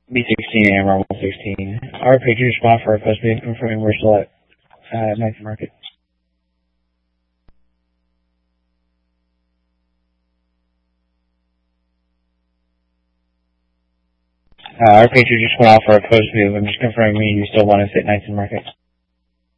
B16 and Rumble 16. Our picture spot for our post move, confirming we're still at 9th Market. Our picture just went off for a post move. I'm just confirming you still want us at 9th Market.